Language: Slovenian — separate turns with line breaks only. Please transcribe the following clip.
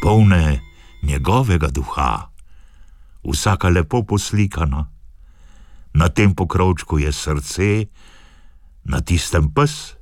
polne njegovega duha, vsaka lepo poslikana. Na tem pokrovčku je srce, na tistem pes,